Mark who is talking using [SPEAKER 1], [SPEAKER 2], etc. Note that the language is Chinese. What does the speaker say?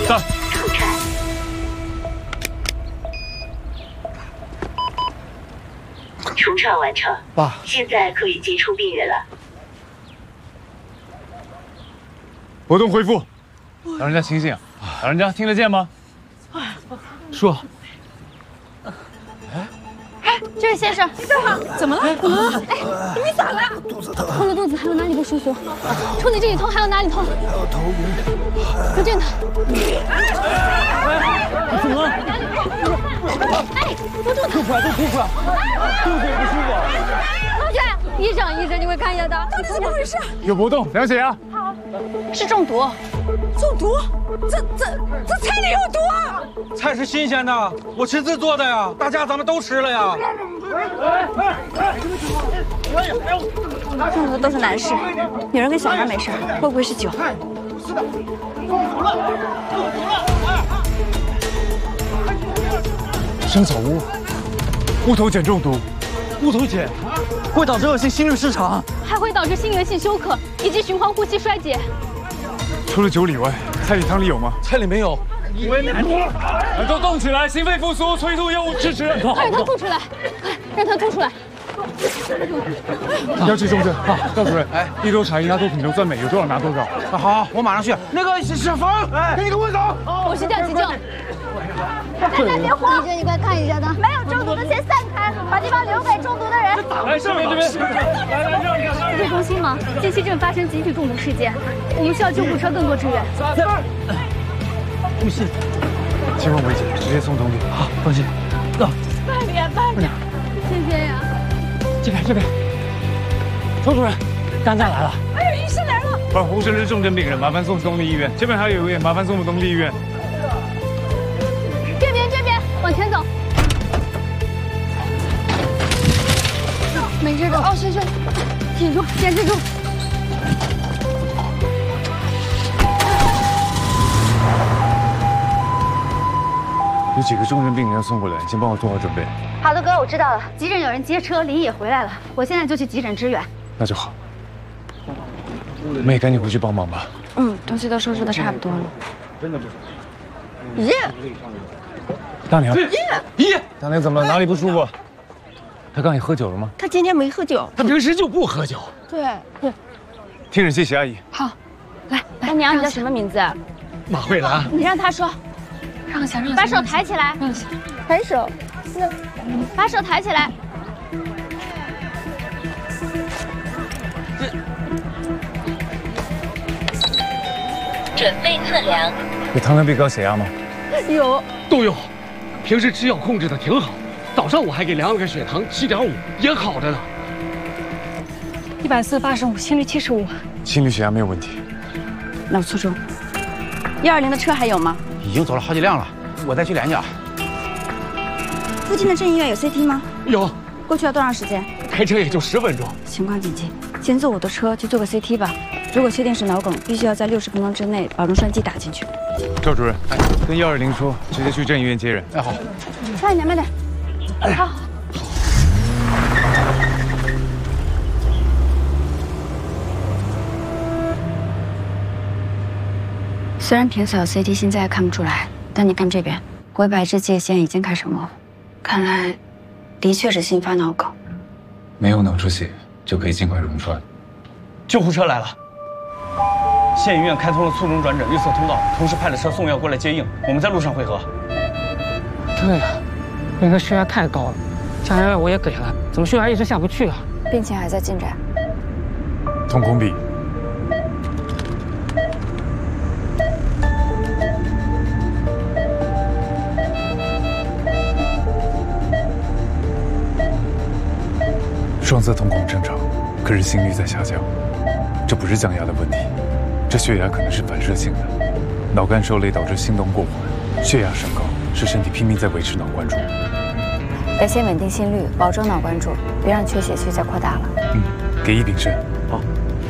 [SPEAKER 1] 到。
[SPEAKER 2] 出产。除创完成。
[SPEAKER 3] 爸，
[SPEAKER 2] 现在可以接触病人了。
[SPEAKER 1] 活动恢复。老人家醒醒！老人家听得见吗？
[SPEAKER 3] 说。
[SPEAKER 4] 这位先生，正好，怎么了？怎么了？哎，你咋了？
[SPEAKER 3] 肚子疼。
[SPEAKER 4] 痛着肚子，还有哪里不舒服？除你这里痛，还有哪里痛？
[SPEAKER 3] 还有头晕。
[SPEAKER 4] 不见他。
[SPEAKER 3] 怎么了？
[SPEAKER 4] 哎，扶住他！
[SPEAKER 3] 吐出来，都吐出来，肚子也不舒服。
[SPEAKER 4] 同学，医生，你会看一下他，到底怎么回事？
[SPEAKER 1] 有波动，量血压。
[SPEAKER 4] 好，是中毒。中毒？这菜里有毒啊！
[SPEAKER 5] 菜是新鲜的，我亲自做的呀，大家咱们都吃了呀。
[SPEAKER 4] 中毒都是男士，女人跟小孩没事，会不会是酒？
[SPEAKER 1] 生草屋，乌头碱中毒。
[SPEAKER 5] 乌头碱会导致恶性心律失常，
[SPEAKER 4] 还会导致心源性休克以及循环呼吸衰竭。
[SPEAKER 1] 除了酒里外，菜里汤里有吗？
[SPEAKER 5] 菜里没有。
[SPEAKER 1] 耳朵动起来，心肺复苏，催吐药物支持。
[SPEAKER 4] 快让他吐出来，快让他吐出来。
[SPEAKER 1] 要去重症啊，赵主任，哎，一周查一拿多品种酸镁有多少拿多少？
[SPEAKER 5] 好，我马上去。那个小芳，给你个问走。
[SPEAKER 4] 我是叫急救。大家别慌，医生，你快看一下他，没有中毒的先散开，把地方留给中毒的人。
[SPEAKER 1] 来，这边，来，
[SPEAKER 4] 指挥中心吗？近期正发生集体中毒事件，我们需要救护车更多支援。
[SPEAKER 5] 不信，
[SPEAKER 1] 情况危急，直接送通里。
[SPEAKER 5] 好，放心。走，
[SPEAKER 4] 慢点，谢谢呀。
[SPEAKER 3] 这边，周主任，肝脏来了。
[SPEAKER 4] 哎呦，医生来了！
[SPEAKER 1] 把胡生是重症病人，麻烦送东丽医院。这边还有一位，麻烦送东丽医院。
[SPEAKER 4] 这边，往前走。没事的，是，挺住，坚持住。
[SPEAKER 1] 有几个重症病人要送过来，先帮我做好准备。
[SPEAKER 4] 好的，哥，我知道了。急诊有人接车，林也回来了，我现在就去急诊支援。
[SPEAKER 1] 那就好。妹，赶紧回去帮忙吧。
[SPEAKER 4] 东西都收拾的差不多了。
[SPEAKER 1] 真的不是。
[SPEAKER 4] 耶！
[SPEAKER 1] 大娘。耶！大娘怎么了？哪里不舒服？他刚也喝酒了吗？
[SPEAKER 6] 他今天没喝酒，
[SPEAKER 5] 他平时就不喝酒。
[SPEAKER 6] 对。
[SPEAKER 1] 听诊，谢谢阿姨。
[SPEAKER 4] 好，来，大娘，你叫什么名字？
[SPEAKER 5] 马慧兰。
[SPEAKER 4] 你让他说。
[SPEAKER 6] 让一下，
[SPEAKER 4] 把手抬起来。
[SPEAKER 6] 抬手。
[SPEAKER 4] 把手抬起来。
[SPEAKER 2] 准备测量。
[SPEAKER 1] 有糖尿病高血压吗？
[SPEAKER 6] 有。
[SPEAKER 5] 都有，平时吃药控制的挺好。早上我还给量了个血糖7.5，也好着呢。
[SPEAKER 6] 140/85，心率75。
[SPEAKER 1] 心率血压没有问题。
[SPEAKER 4] 脑卒中。120的车还有吗？
[SPEAKER 5] 已经走了好几辆了，我再去联系啊。
[SPEAKER 4] 附近的镇医院有 CT 吗？
[SPEAKER 5] 有。
[SPEAKER 4] 过去要多长时间？
[SPEAKER 5] 开车也就10分钟。
[SPEAKER 4] 情况紧急，先坐我的车去做个 CT 吧。如果确定是脑梗，必须要在60分钟之内把溶栓剂打进去。
[SPEAKER 1] 赵主任，跟120说，直接去镇医院接人。
[SPEAKER 5] 哎，好。
[SPEAKER 4] 慢点。好。虽然平扫 CT 现在看不出来，但你看这边，灰白质界限已经开始模糊，看来的确是新发脑梗。
[SPEAKER 1] 没有脑出血，就可以尽快溶栓。
[SPEAKER 5] 救护车来了。县医院开通了卒中转诊绿色通道，同时派了车送药过来接应，我们在路上会合。
[SPEAKER 3] 对呀，那个血压太高了，降压药我也给了，怎么血压一直下不去啊？
[SPEAKER 4] 病情还在进展。
[SPEAKER 1] 瞳孔比。双侧瞳孔正常，可是心率在下降，这不是降压的问题，这血压可能是反射性的，脑干受累导致心动过缓，血压升高是身体拼命在维持脑关注。
[SPEAKER 4] 得先稳定心率，保证脑关注，别让缺血区再扩大了。
[SPEAKER 1] 给1丙肾。